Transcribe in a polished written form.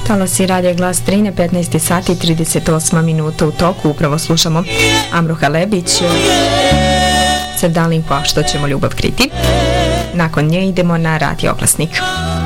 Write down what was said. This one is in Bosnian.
Talasi radija Glas Drine, 15 sati i 38 minuta u toku. Upravo slušamo Amruha Lebić, Sevdalinko, što ćemo ljubav kriti. Nakon nje idemo na radio oglasnik.